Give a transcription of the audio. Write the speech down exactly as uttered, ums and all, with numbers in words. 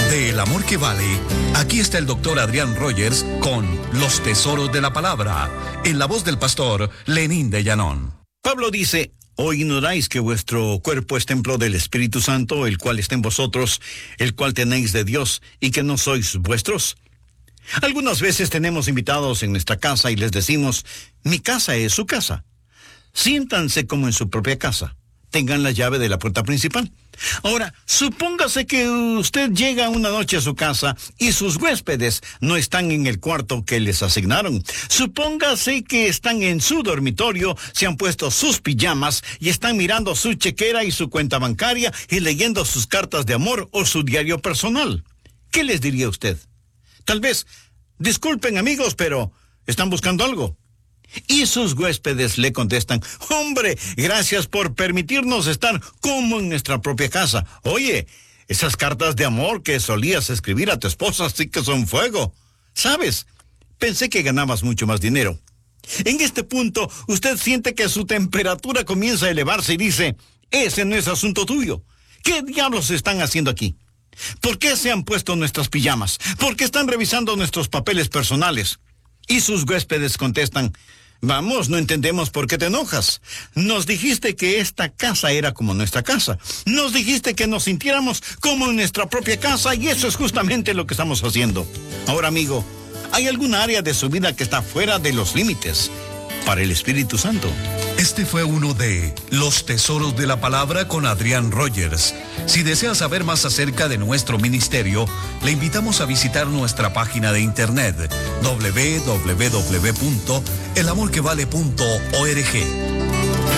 De El Amor que Vale, aquí está el doctor Adrián Rogers con Los Tesoros de la Palabra, en la voz del pastor Lenín de Llanón. Pablo dice: ¿O ignoráis que vuestro cuerpo es templo del Espíritu Santo, el cual está en vosotros, el cual tenéis de Dios, y que no sois vuestros? Algunas veces tenemos invitados en nuestra casa y les decimos: mi casa es su casa. Siéntanse como en su propia casa. Tengan la llave de la puerta principal. Ahora, supóngase que usted llega una noche a su casa y sus huéspedes no están en el cuarto que les asignaron. Supóngase que están en su dormitorio, se han puesto sus pijamas y están mirando su chequera y su cuenta bancaria y leyendo sus cartas de amor o su diario personal. ¿Qué les diría usted? Tal vez: disculpen amigos, pero ¿están buscando algo? Y sus huéspedes le contestan: hombre, gracias por permitirnos estar como en nuestra propia casa. Oye, esas cartas de amor que solías escribir a tu esposa sí que son fuego. ¿Sabes? Pensé que ganabas mucho más dinero. En este punto, usted siente que su temperatura comienza a elevarse y dice: ese no es asunto tuyo. ¿Qué diablos están haciendo aquí? ¿Por qué se han puesto nuestras pijamas? ¿Por qué están revisando nuestros papeles personales? Y sus huéspedes contestan: vamos, no entendemos por qué te enojas. Nos dijiste que esta casa era como nuestra casa. Nos dijiste que nos sintiéramos como en nuestra propia casa, y eso es justamente lo que estamos haciendo. Ahora, amigo, ¿hay alguna área de su vida que está fuera de los límites para el Espíritu Santo? Este fue uno de Los Tesoros de la Palabra con Adrián Rogers. Si desea saber más acerca de nuestro ministerio, le invitamos a visitar nuestra página de internet doble u doble u doble u punto el amor que vale punto org.